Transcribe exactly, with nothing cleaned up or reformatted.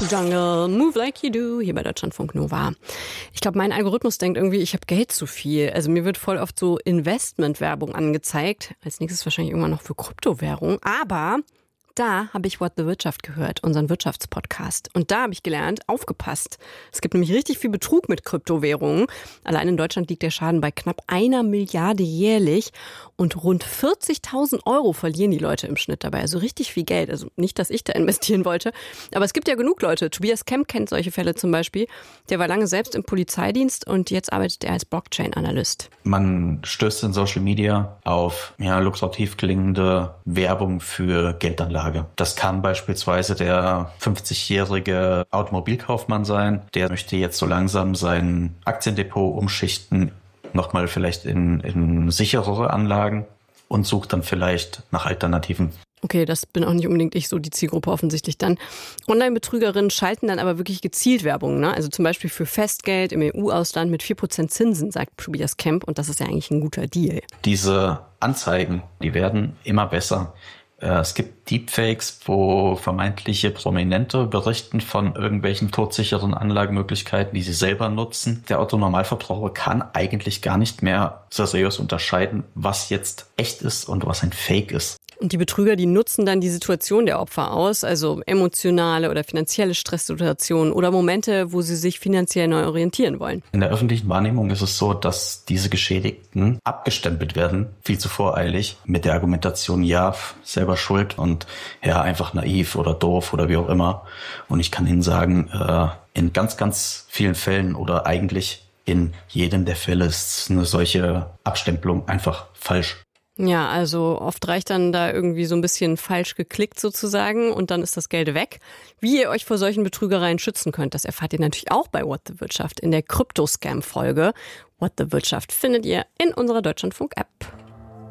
Jungle, Move Like You Do, hier bei Deutschlandfunk Nova. Ich glaube, mein Algorithmus denkt irgendwie, ich habe Geld zu viel. Also mir wird voll oft so Investmentwerbung angezeigt. Als nächstes wahrscheinlich irgendwann noch für Kryptowährung. Aber da habe ich What the Wirtschaft gehört, unseren Wirtschaftspodcast. Und da habe ich gelernt, aufgepasst. Es gibt nämlich richtig viel Betrug mit Kryptowährungen. Allein in Deutschland liegt der Schaden bei knapp einer Milliarde jährlich. Und rund vierzigtausend Euro verlieren die Leute im Schnitt dabei. Also richtig viel Geld. Also nicht, dass ich da investieren wollte. Aber es gibt ja genug Leute. Tobias Kemp kennt solche Fälle zum Beispiel. Der war lange selbst im Polizeidienst und jetzt arbeitet er als Blockchain-Analyst. Man stößt in Social Media auf ja, lukrativ klingende Werbung für Geldanlage. Das kann beispielsweise der fünfzigjährige Automobilkaufmann sein. Der möchte jetzt so langsam sein Aktiendepot umschichten, nochmal vielleicht in, in sicherere Anlagen und sucht dann vielleicht nach Alternativen. Okay, das bin auch nicht unbedingt ich, so die Zielgruppe offensichtlich dann. Online-Betrügerinnen schalten dann aber wirklich gezielt Werbung, ne? Also zum Beispiel für Festgeld im E U-Ausland mit vier Prozent Zinsen, sagt Tobias Kemp. Und das ist ja eigentlich ein guter Deal. Diese Anzeigen, die werden immer besser. Es gibt Deepfakes, wo vermeintliche Prominente berichten von irgendwelchen todsicheren Anlagemöglichkeiten, die sie selber nutzen. Der Otto-Normalverbraucher kann eigentlich gar nicht mehr seriös unterscheiden, was jetzt echt ist und was ein Fake ist. Und die Betrüger, die nutzen dann die Situation der Opfer aus, also emotionale oder finanzielle Stresssituationen oder Momente, wo sie sich finanziell neu orientieren wollen. In der öffentlichen Wahrnehmung ist es so, dass diese Geschädigten abgestempelt werden, viel zu voreilig, mit der Argumentation, ja, selber schuld und ja, einfach naiv oder doof oder wie auch immer. Und ich kann Ihnen sagen, in ganz, ganz vielen Fällen oder eigentlich in jedem der Fälle ist eine solche Abstempelung einfach falsch. Ja, also oft reicht dann da irgendwie so ein bisschen falsch geklickt sozusagen und dann ist das Geld weg. Wie ihr euch vor solchen Betrügereien schützen könnt, das erfahrt ihr natürlich auch bei What the Wirtschaft in der Krypto-Scam-Folge. What the Wirtschaft findet ihr in unserer Deutschlandfunk-App.